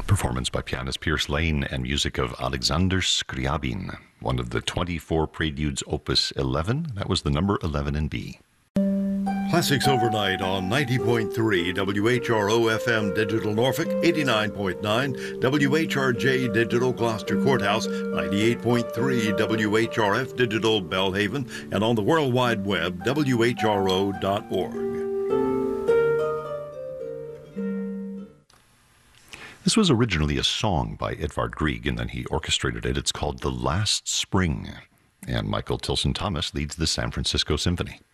Performance by pianist Pierce Lane and music of Alexander Scriabin, one of the 24 Preludes Opus 11. That was the number 11 in B. Classics overnight on 90.3 WHRO FM Digital Norfolk, 89.9 WHRJ Digital Gloucester Courthouse, 98.3 WHRF Digital Belhaven, and on the World Wide Web, WHRO.org. This was originally a song by Edvard Grieg, and then he orchestrated it. It's called The Last Spring, and Michael Tilson Thomas leads the San Francisco Symphony.